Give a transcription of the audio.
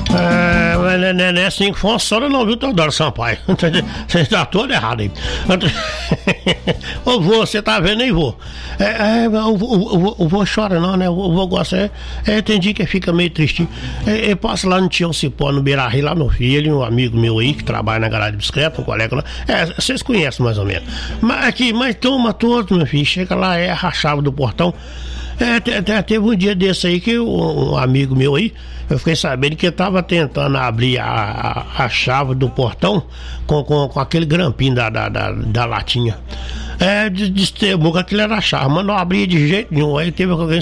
Mas não é assim que funciona não, viu, Teodoro Sampaio? Você está todo errado aí. Ô vô, você tá vendo aí, vô? O vô chora não, né? O vô gosta, tem dia que fica meio tristinho. Passa lá no Tião Cipó, no Beira Rio, lá meu filho, um amigo meu aí, que trabalha na garagem de bicicleta, um colega lá. Vocês conhecem mais ou menos. Mas toma todos, meu filho, chega lá, erra a chave do portão. Teve um dia desse aí que um amigo meu aí, eu fiquei sabendo que ele tava tentando abrir a chave do portão com aquele grampinho da latinha. Destemmou que aquilo era a chave, mas não abria de jeito nenhum. Aí teve alguém